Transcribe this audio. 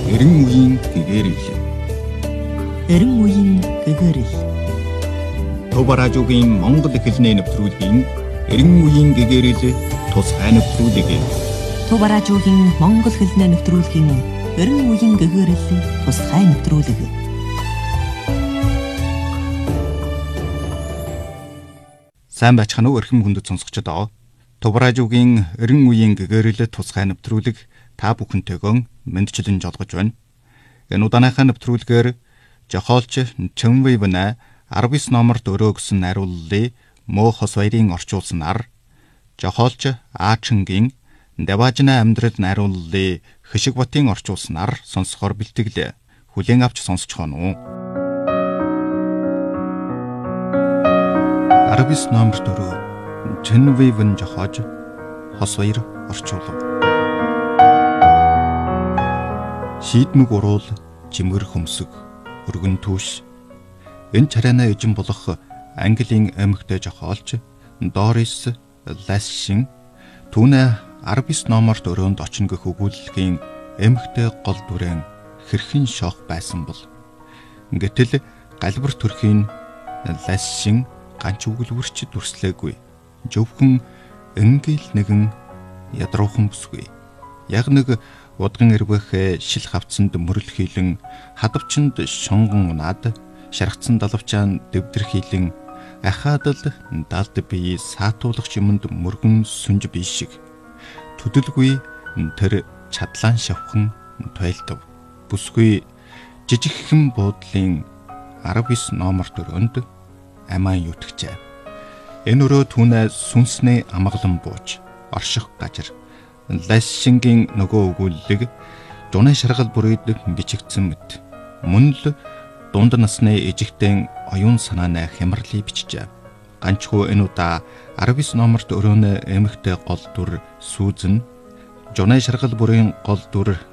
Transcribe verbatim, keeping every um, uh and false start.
Эрен үеийн гэгэрэл. Эрен үеийн гэгэрэл. Төв радиогийн Монгол хэлний нэвтрүүлгийн Эрен үеийн гэгэрэл тусгай нэвтрүүлэг. Төв радиогийн Монгол хэлний нэвтрүүлгийн Эрен үеийн гэгэрэл тусгай нэвтрүүлэг. Сайн байцгаана уу эрхэм хүндэт сонсогчдод аа. Төв радиогийн Эрен үеийн гэгэрэл тусгай нэвтрүүлэг та бүхэнтэйгөө мэндчилэн жолгож байна. Энэ удааныхаа нэвтрүүлгээр жохоолч Чимвэвнэ арвис номерт өрөө гэсэн найрууллыг Мө хос баярын орчуулснаар жохоолч Аачингийн Даважна амьдрал найрууллыг Хишиг Батын орчуулснаар сонсохоор бэлтгэлээ. Хүлээн авч сонсцгоно уу. арвис номерт өрөө Чимвэвн жохоож хос баяр орчуулав. Шийдмэг уруул жимгэр хөмсөг өргөн түүш. Энэ царайнаа эжин болох Английн эмэгтэй жохоолч Дорис Ласшин түүнээ арвис номерт өрөөнд очно гэх өгүүлэлгийн эмэгтэй гол дүрээн хэрхэн шоох байсан бол. Гэтэл галбар төрхийн Ласшин ганч үгэлвэрч дүрслээгүй. Зөвхөн энгэл нэгэн ядруухан бүсгүй. Яг нэг удган эрвэхэ шил хавцанд мөрөл хийлэн хадавчанд шонгон унаад шаргацсан далавчаан дэвдэр хийлэн ахаадал далд бие саатуулагч юмд мөргөн сүнж бие шиг төдөлгүй тэр чадлаан шавхан тойлдов. Бүсгүй жижигхэн буудлын арвис номерт өрөөнд амаа юутгчээ. Энэ өрөө түүнээ сүнснээ амгалан бууж орших гажир Ласшингийн нөгөө өгүүлэлэг жуны шаргал бүрийд бичигдсэн мэт мөн л дунд насны ижигтэн оюун санааны хямралыг бичжээ. Ганчхүү энэ удаа арвис номерт өрөөнө эмэгтэй гол дүр Сүүзэн, жуны шаргал бүрийн гол дүр